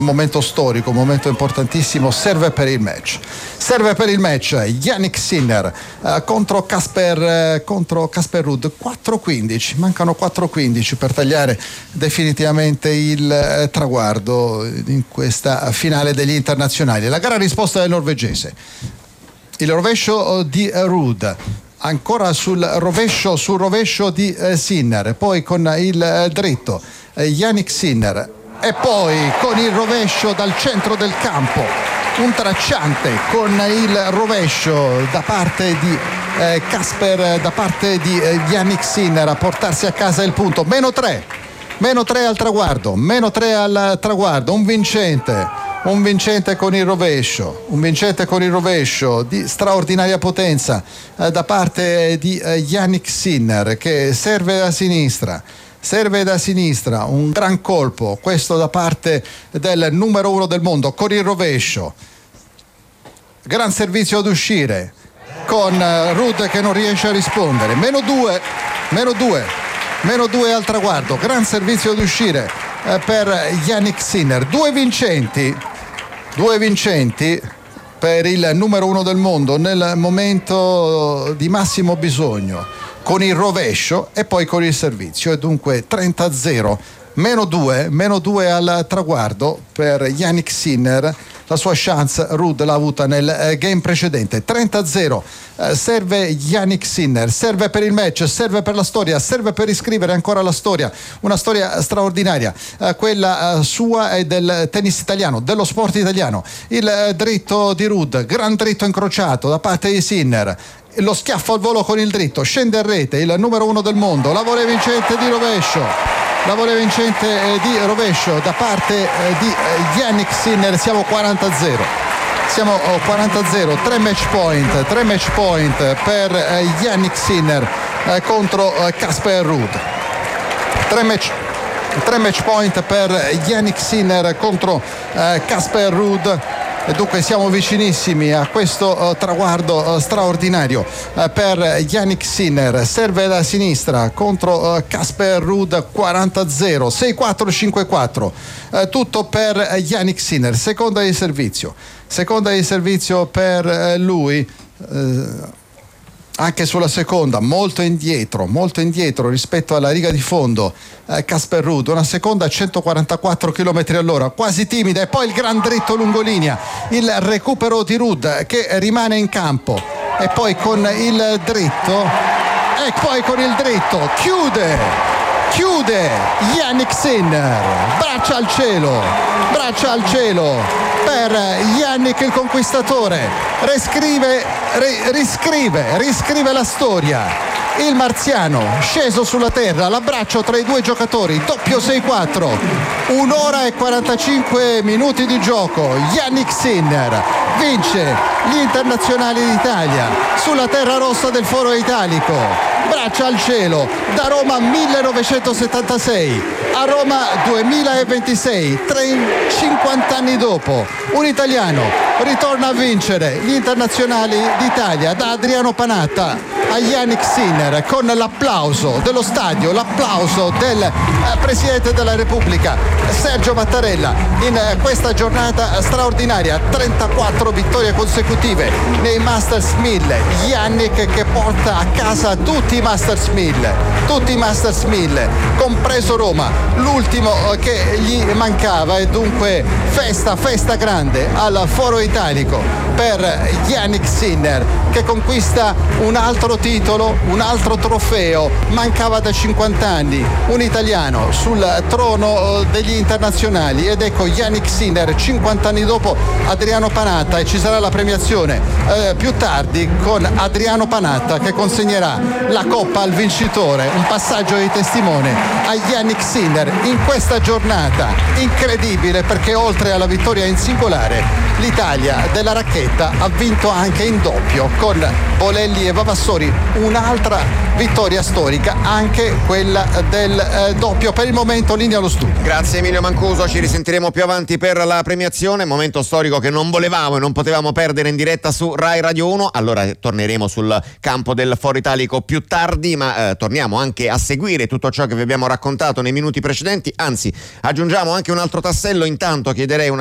Momento storico, un momento importantissimo, serve per il match. Serve per il match Jannik Sinner contro Casper Ruud. 4:15, mancano 4:15 per tagliare definitivamente il traguardo in questa finale degli internazionali. La gara risposta del norvegese. Il rovescio di Ruud, ancora sul rovescio di Sinner, poi con il dritto Jannik Sinner. E poi con il rovescio dal centro del campo, un tracciante con il rovescio da parte di da parte di Jannik Sinner a portarsi a casa il punto. Meno 3 al traguardo, un vincente con il rovescio, di straordinaria potenza da parte di Jannik Sinner, che serve da sinistra, un gran colpo, questo da parte del numero 1 del mondo, con il rovescio. Gran servizio ad uscire, con Ruud che non riesce a rispondere. Meno due al traguardo, gran servizio ad uscire per Jannik Sinner. Due vincenti per il numero 1 del mondo nel momento di massimo bisogno, con il rovescio e poi con il servizio, e dunque 30-0, meno 2 al traguardo per Jannik Sinner. La sua chance Ruud l'ha avuta nel game precedente. 30-0, serve Jannik Sinner, serve per il match, serve per la storia, serve per riscrivere ancora la storia, una storia straordinaria, quella sua e del tennis italiano, dello sport italiano. Il dritto di Ruud, gran dritto incrociato da parte di Sinner, lo schiaffo al volo con il dritto, scende a rete il numero 1 del mondo, la volée vincente di rovescio da parte di Jannik Sinner. Siamo 40-0, 3 match point per Jannik Sinner contro Casper Ruud. 3 match point per Jannik Sinner contro Casper Ruud. E dunque siamo vicinissimi a questo traguardo straordinario per Jannik Sinner. Serve da sinistra contro Casper Ruud. 40-0, 6-4, 5-4, tutto per Jannik Sinner. Seconda di servizio per lui, anche sulla seconda, molto indietro rispetto alla riga di fondo. Casper Ruud, una seconda a 144 km all'ora, quasi timida, e poi il gran dritto lungolinea, il recupero di Ruud che rimane in campo, e poi con il dritto chiude Jannik Sinner, braccia al cielo per Jannik il conquistatore. Riscrive la storia. Il marziano sceso sulla terra, l'abbraccio tra i due giocatori, doppio 6-4, 1 ora e 45 minuti di gioco. Jannik Sinner vince gli internazionali d'Italia sulla terra rossa del Foro Italico. Braccia al cielo, da Roma 1976 a Roma 2026, 50 anni dopo, un italiano ritorna a vincere gli internazionali d'Italia, da Adriano Panatta a Jannik Sinner, con l'applauso dello stadio, l'applauso del Presidente della Repubblica Sergio Mattarella in questa giornata straordinaria. 34 vittorie consecutive nei Masters 1000, Jannik che porta a casa tutti i Masters 1000, compreso Roma, l'ultimo che gli mancava, e dunque festa grande al Foro Italico per Jannik Sinner, che conquista un altro titolo, un altro trofeo. Mancava da 50 anni un italiano sul trono degli internazionali, ed ecco Jannik Sinner 50 anni dopo Adriano Panatta, e ci sarà la premiazione più tardi con Adriano Panatta che consegnerà la coppa al vincitore, un passaggio di testimone a Jannik Sinner in questa giornata incredibile, perché oltre alla vittoria in singolare l'Italia della racchetta ha vinto anche in doppio con Bolelli e Vavassori. un'altra vittoria storica, anche quella del doppio. Per il momento linea allo studio. Grazie Emilio Mancuso, ci risentiremo più avanti per la premiazione, momento storico che non volevamo e non potevamo perdere in diretta su Rai Radio 1. Allora torneremo sul campo del Foro Italico più tardi, ma torniamo anche a seguire tutto ciò che vi abbiamo raccontato nei minuti precedenti, anzi aggiungiamo anche un altro tassello. Intanto chiederei una